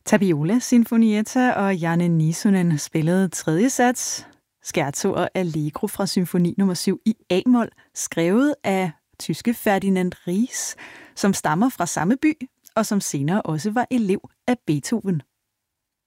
Tapiola Sinfonietta og Janne Nisunen spillede tredje sats, Scherzo og Allegro fra symfoni nummer 7 i A-mol, skrevet af tyske Ferdinand Ries, som stammer fra samme by, og som senere også var elev af Beethoven.